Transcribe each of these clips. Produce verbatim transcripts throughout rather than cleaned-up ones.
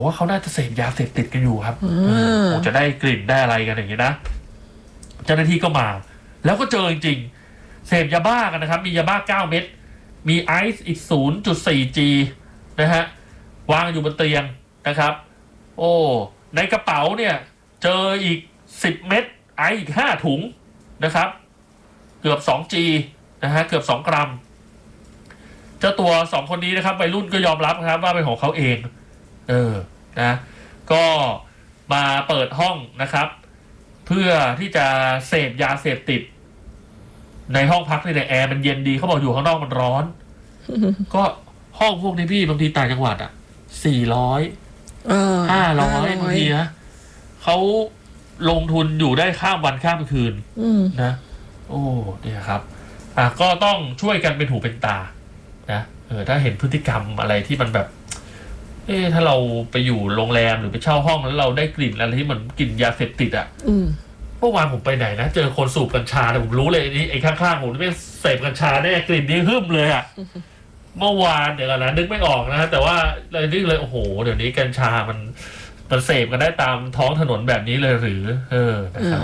ว่าเขาน่าจะเสพยาเสพติดกันอยู่ครับคงจะได้กลิ่นได้อะไรกันอย่างนี้นะเจ้าหน้าที่ก็มาแล้วก็เจอจริงๆเสพยาบ้ากันนะครับมียาบ้าเก้าเม็ดมีไอซ์อีก ศูนย์จุดสี่ จี นะฮะวางอยู่บนเตียงนะครับโอ้ในกระเป๋าเนี่ยเจออีกสิบเม็ดไอซ์อีกห้าถุงนะครับเกือบ สอง จี นะฮะเกือบสองกรัมเจ้าตัวสองคนนี้นะครับวัยรุ่นก็ยอมรับครับว่าเป็นของเขาเองเออนะก็มาเปิดห้องนะครับเพื่อที่จะเสพยาเสพติดในห้องพักในแอร์มันเย็นดีเขาบอกอยู่ข้างนอกมันร้อน ก็ห้องพวกนี้พี่บางทีต่างจังหวัดอ่ะสี่ร้อยห้าร้อยบางทีนะเขาลงทุนอยู่ได้ข้ามวันข้ามคืนนะโอ้เนี่ยครับอ่ะก็ต้องช่วยกันเป็นหูเป็นตานะเออถ้าเห็นพฤติกรรมอะไรที่มันแบบเอ๊ะถ้าเราไปอยู่โรงแรมหรือไปเช่าห้องแล้วเราได้กลิ่นอะไรที่มันกลิ่นยาเสพติดอ่ะเมื่อวานผมไปไหนนะเจอคนสูบกัญชาแต่ผมรู้เลยนี่ไอ้ข้างๆผมไม่เสพกัญชาแน่กลิ่นนี้หึ่มเลยอ่ะเมื่อวานเดี๋ยวกันนะนึกไม่ออกนะแต่ว่าเลยนึกเลยโอ้โหเดี๋ยวนี้กัญชามันมันเสพกันได้ตามท้องถนนแบบนี้เลยหรือเออนะครับ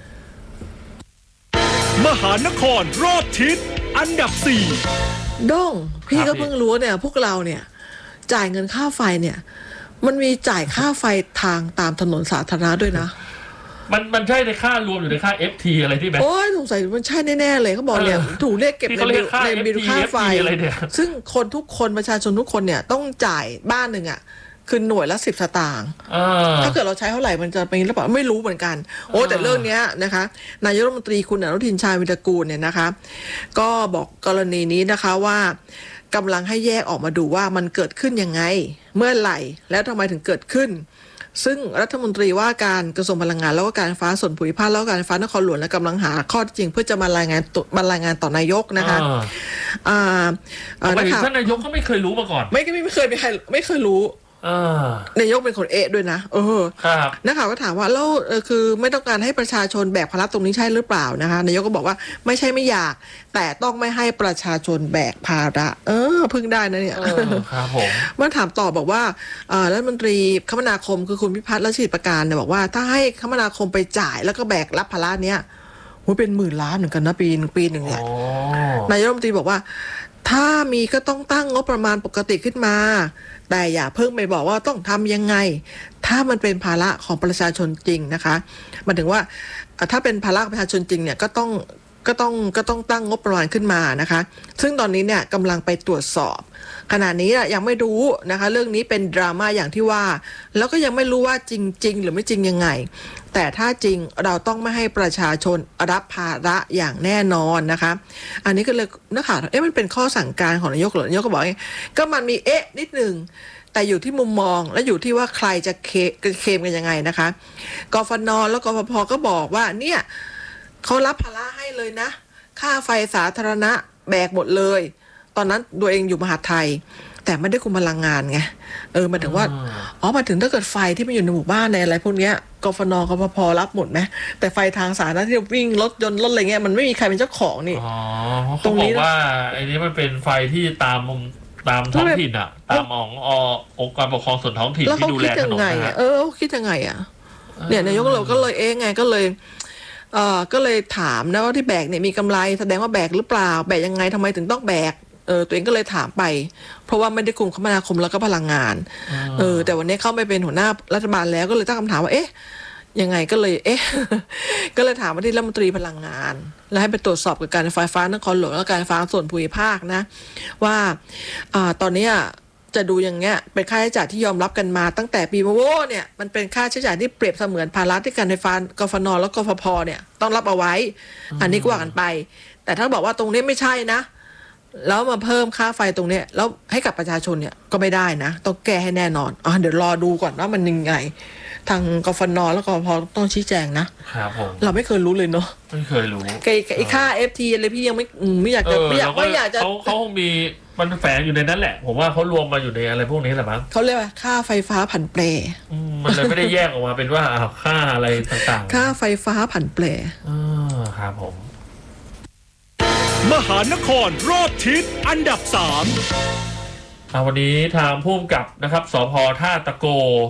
มหานครรอบทิศอันดับสี่ด้งพี่ก็เพิ่งรู้เนี่ยพวกเราเนี่ยจ่ายเงินค่าไฟเนี่ยมันมีจ่ายค่าไฟทางตามถนนสาธารณะด้วยนะมันมันใช่ในค่ารวมอยู่ในค่า เอฟ ที อะไรที่แบบโอ้ยสงสัยมันใช่แน่ๆเลยเขาบอกเนี่ยถูกเรียกเก็บในบิลค่าไฟซึ่งคนทุกคนประชาชนทุกคนเนี่ยต้องจ่ายบ้านหนึ่งอ่ะคือหน่วยละสิบสตางค์ถ้าเกิดเราใช้เท่าไหร่มันจะเป็นหรือเปล่าไม่รู้เหมือนกันโอ้แต่เรื่องนี้นะคะนายกรัฐมนตรีคุณอนุทินชาญวิรากูลเนี่ยนะคะก็บอกกรณีนี้นะคะว่ากำลังให้แยกออกมาดูว่ามันเกิดขึ้นยังไงเมื่อไหร่แล้วทำไมถึงเกิดขึ้นซึ่งรัฐมนตรีว่าการกระทรวงพลังงานแล้วก็การไฟฟ้าส่วนภูมิภาคแล้วก็การไฟฟ้านครหลวงและกำลังหาข้อจริงเพื่อจะมารายงานมารายงานต่อนายกนะคะอ่าท่านนายกก็ไม่เคยรู้มาก่อนไม่ไม่ไม่เคยไม่เคยไม่เคยรู้นายกเป็นคนเอะด้วยนะเออนักข่าวก็ถามว่าแล้วคือไม่ต้องการให้ประชาชนแบกภาระตรงนี้ใช่หรือเปล่านะคะนายกก็บอกว่าไม่ใช่ไม่อยากแต่ต้องไม่ให้ประชาชนแบกภาระเออพึ่งได้นะเนี่ยครับผมเมื่อถามต่อบอกว่ารัฐมนตรีคมนาคมคือคุณพิพัฒน์รัชกิจประการเนี่ยบอกว่าถ้าให้คมนาคมไปจ่ายแล้วก็แบกรับภาระเนี้ยมันเป็นหมื่นล้านเหมือนกันนะปีนึงปีหนึ่งเนี่ยนายกรัฐมนตรีบอกว่าถ้ามีก็ต้องตั้งงบประมาณปกติขึ้นมาแต่อย่าเพิ่งไปบอกว่าต้องทำยังไงถ้ามันเป็นภาระของประชาชนจริงนะคะหมายถึงว่าถ้าเป็นภาระประชาชนจริงเนี่ยก็ต้องก็ต้องก็ต้องตั้งงบประมาณขึ้นมานะคะซึ่งตอนนี้เนี่ยกำลังไปตรวจสอบขณะนี้ยังไม่รู้นะคะเรื่องนี้เป็นดราม่าอย่างที่ว่าแล้วก็ยังไม่รู้ว่าจริงๆหรือไม่จริงยังไงแต่ถ้าจริงเราต้องไม่ให้ประชาชนรับภาระอย่างแน่นอนนะคะอันนี้ก็เลยนักข่าวเอ๊ะมันเป็นข้อสั่งการของนายกเหรอนายกก็บอกก็มันมีเอ๊ะนิดนึงแต่อยู่ที่มุมมองและอยู่ที่ว่าใครจะเคลมกันยังไงนะคะกฟน.แล้วกฟผ.ก็บอกว่าเนี่ยเขารับภาระให้เลยนะค่าไฟสาธารณะแบกหมดเลยตอนนั้นตัวเองอยู่มหาดไทยแต่ไม่ได้คุมพลังงานไงเออมาถึงว่าอ๋อมาถึงถ้าเกิดไฟที่มันอยู่ในหมู่บ้านในอะไรพวกเนี้ยกฟน.กฟผ.รับหมดไหมแต่ไฟทางสาธารณะที่วิ่งรถยนต์รถอะไรเงี้ยมันไม่มีใครเป็นเจ้าของนี่อ๋อตรงนี้ว่าไอ้นี้มันเป็นไฟที่ตามตามท้องถิ่นอ่ะตามององค์การปกครองส่วนท้องถิ่นที่ดูแลถนนนะเออคิดยังไงอ่ะเนี่ยนายกเราก็เลยเอ๊ะไงก็เลยเอ่อก็เลยถามนะว่าที่แบกเนี่ยมีกำไรแสดงว่าแบกหรือเปล่าแบกยังไงทำไมถึงต้องแบกเออตัวเองก็เลยถามไปเพราะว่าไม่ได้คุมคมนาคมแล้วก็พลังงานเออแต่วันนี้เข้าไปเป็นหัวหน้ารัฐบาลแล้วก็เลยตั้งคำถามว่าเอ๊ะยังไงก็เลยเอ๊ะ ก็เลยถามว่าที่รัฐมนตรีพลังงานแล้วให้ไปตรวจสอบกับการไฟฟ้านครหลวงและการไฟฟ้าส่วนภูมิภาคนะว่าอ่าตอนนี้จะดูอย่างเงี้ยเป็นค่าใช้จ่ายที่ยอมรับกันมาตั้งแต่ปีมะโวเนี่ยมันเป็นค่าใช้จ่ายที่เปรียบเสมือนภาระที่การไฟฟ้ากฟน.และกฟผ.เนี่ยต้องรับเอาไว้อันนี้ก็ว่ากันไปแต่ถ้าบอกว่าตรงนี้ไม่ใช่นะแล้วมาเพิ่มค่าไฟตรงนี้แล้วให้กับประชาชนเนี่ยก็ไม่ได้นะต้องแก้ให้แน่นอนอ๋อเดี๋ยวรอดูก่อนว่ามันยังไงทางกฟน.แล้วกฟผ.ต้องชี้แจงนะครับผมเราไม่เคยรู้เลยเนาะไม่เคยรู้ไอ้ค่า เอฟ ที อะไรพี่ยังไม่ไม่อยากจะไม่อยากไม่อยากจะเขาเขามีมันแฝงอยู่ในนั้นแหละผมว่าเขารวมมาอยู่ในอะไรพวกนี้แหละมั้งเขาเรียกว่าค่าไฟฟ้าผันแปรมันเลยไม่ได้แยกออกมาเป็นว่าค่าอะไรต่างๆค่าไฟฟ้าผันแปรอ่าครับผมมหานครรอบทิศอันดับสามอ่าวันนี้ทางผู้กำกับนะครับสพท่าตะโก